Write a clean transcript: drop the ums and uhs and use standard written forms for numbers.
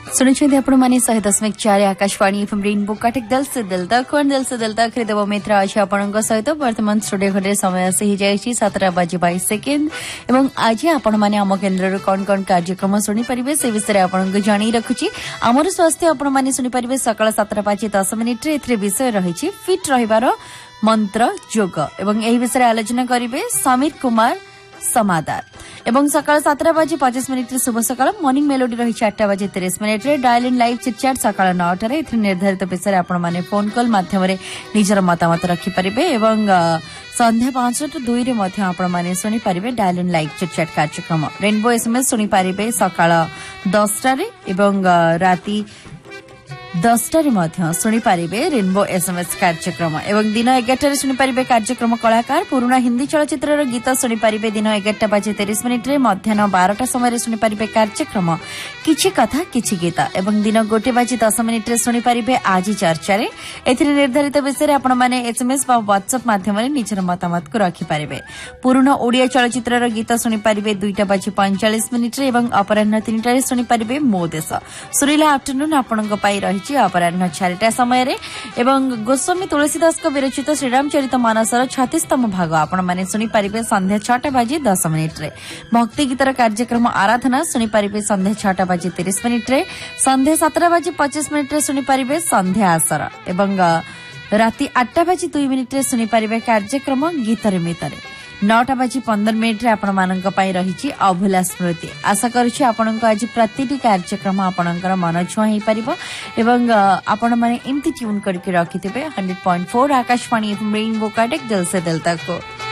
सुनिछन्ति आपण माने 100.4 Akashvani FM rainbow Cuttack दिल से दिल तक देव मित्र अछि आपणक सहित वर्तमान स्टूडियो घरे समय से ही जाइछि 7:22 एवं आज आपण माने हम केन्द्र रो कोन कार्यक्रम सुनि परिबे से विषय आपणक जानि रखुछि हमर स्वास्थ्य आपण माने सुनि परिबे सकाळ 7:10 रे एथरे विषय रहिछि फिट रहिबार मंत्र योग एवं एही विषय आलोचना करिवे समीर कुमार समादार एवं सकाळ 7:25 शुभ सकाळ मॉर्निंग मेलोडी रही 8:30 डायल इन लाइव चिटचैट सकाळ 9 रे निर्धारित विषय आपण माने फोन कॉल माध्यम रे निजर मतामत रखि परिबे एवं संध्या 5:02 रे मध्य आपण माने सुनि परिबे डायल इन लाइव चिटचैट कार्यक्रम रेनबो एसएमएस सुनि परिबे सकाळ 10 रे एवं राति 10 रे मध्य सुनि परिबे रेनबो एसएमएस कार्यक्रम एवं दिन 11 रे सुनि परिबे कार्यक्रम कलाकार पुराना हिंदी चलचित्र रो गीत सुनि परिबे दिन 11:30 रे मध्याह्न 12टा समय रे सुनि परिबे कार्यक्रम किछि कथा किछि गीत एवं दिन 1:10 रे सुनि परिबे आज चर्चा रे एथिरे निर्धारित विषय रे आपण माने एसएमएस बा व्हाट्सएप माध्यम रे निजर मतामत को रखि परिबे पुराना ओडिया चलचित्र रो गीत सुनि परिबे 2:45 रे एवं अपराह्न 3टा रे सुनि परिबे मो देश सुरीला आफ्टरनून आपणक पाई अपराह्न 4टा समय रे एवं गोस्वामी तुलसीदास को विरचित श्रीराम चरित मानसर 36तम भाग आपण माने सुनि परिबे संध्या 6:10 रे भक्ति गीतर कार्यक्रम आराधना सुनि परिबे संध्या 6:30 रे संध्या 7:25 रे सुनि परिबे संध्या आसर एवं राति 8:02 रे सुनि परिबे कार्यक्रम गीतर मितरे 9:15 रे आपण मानक पई रहिछि अभुला स्मृति आशा करूछि आपनक आज प्रतिटी कार्यक्रम आपनकर मन छुआ हे परिबो एवं आपण माने एम्ति ट्यून करके रखिथिबे 100.4 आकाशवाणी एफएम रेनबो कटक दिल से दिल तक को।